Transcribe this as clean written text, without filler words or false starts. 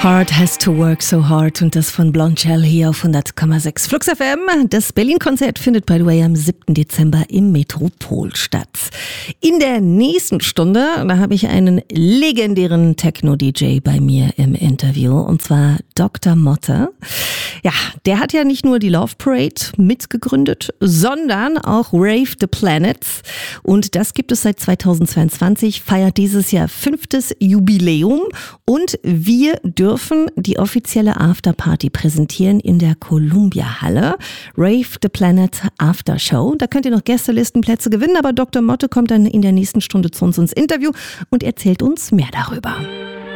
Hard has to work so hard und das von Blondshell hier auf 100,6 Flux FM. Das Berlin-Konzert findet, by the way, am 7. Dezember im Metropol statt. In der nächsten Stunde, da habe ich einen legendären Techno-DJ bei mir im Interview und zwar Dr. Motte. Ja, der hat ja nicht nur die Love Parade mitgegründet, sondern auch Rave the Planets und das gibt es seit 2022, feiert dieses Jahr 5. Jubiläum und wir dürfen die offizielle Afterparty präsentieren in der Columbia-Halle. Rave the Planet After Show. Da könnt ihr noch Gästelistenplätze gewinnen, aber Dr. Motte kommt dann in der nächsten Stunde zu uns ins Interview und erzählt uns mehr darüber.